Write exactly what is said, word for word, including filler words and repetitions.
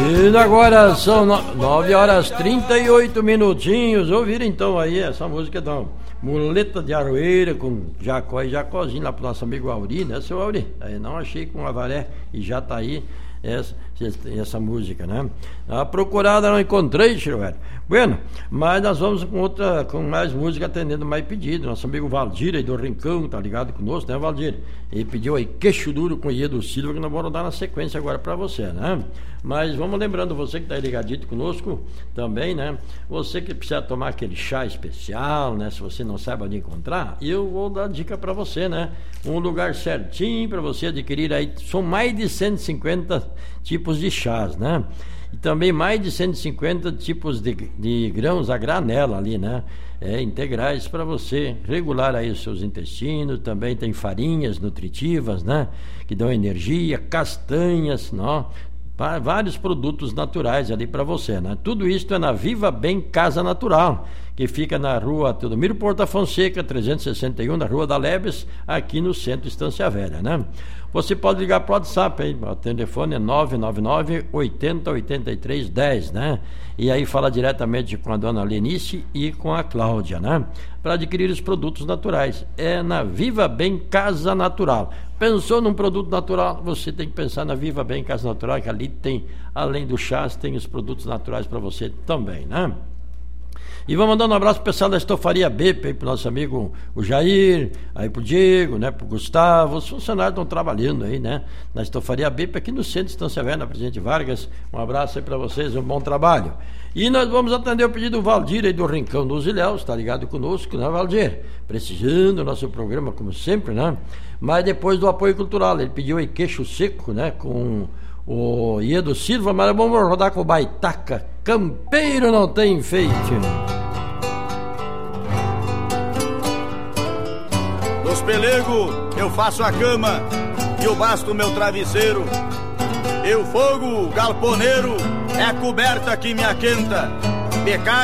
E agora são nove horas e trinta e oito minutinhos. Ouviram então aí essa música da Muleta de Aroeira com Jacó e Jacózinho lá pro nosso amigo Auri, né, seu Auri? Aí não achei com Avaré e já tá aí essa, essa música, né? A procurada não encontrei, Chiruero. Bueno, mas nós vamos com outra, com mais música atendendo mais pedido. Nosso amigo Valdir aí do Rincão, tá ligado conosco, né, Valdir? Ele pediu aí Queixo Duro com Iedo Silva, que nós vamos dar na sequência agora pra você, né? Mas vamos lembrando você que tá ligadito conosco também, né? Você que precisa tomar aquele chá especial, né? Se você não sabe onde encontrar, eu vou dar dica pra você, né? Um lugar certinho pra você adquirir aí. São mais de cento e cinquenta tipos de chás, né? E também mais de cento e cinquenta tipos de, de grãos a granela ali, né? É, integrais para você regular aí os seus intestinos. Também tem farinhas nutritivas, né? Que dão energia, castanhas, não? Vários produtos naturais ali para você, né? Tudo isso é na Viva Bem Casa Natural, que fica na rua Teodomiro Porta Fonseca, trezentos e sessenta e um, na Rua da Lebes, aqui no centro Estância Velha, né? Você pode ligar para o WhatsApp, hein? O telefone é nove nove nove, oitenta, oitenta e três, dez, né? E aí fala diretamente com a dona Lenice e com a Cláudia, né? Para adquirir os produtos naturais. É na Viva Bem Casa Natural. Pensou num produto natural, você tem que pensar na Viva Bem Casa Natural, que ali tem, além do chás, tem os produtos naturais para você também, né? E vamos mandando um abraço pro pessoal da Estofaria B P, aí pro nosso amigo o Jair, aí pro Diego, né, pro Gustavo. Os funcionários estão trabalhando aí, né, na Estofaria B P, aqui no centro de Estância Velha, na Presidente Vargas. Um abraço aí para vocês, um bom trabalho. E nós vamos atender o pedido do Valdir aí do Rincão dos Ilhéus, tá ligado conosco, né, Valdir? Precisando do nosso programa, como sempre, né? Mas depois do apoio cultural, ele pediu aí Queixo Seco, né, com o Iedo Silva, mas vamos rodar com o Baitaca. Campeiro não tem enfeite. Dos pelego eu faço a cama e o basto meu travesseiro. E o fogo galponeiro é a coberta que me aquenta. Pecar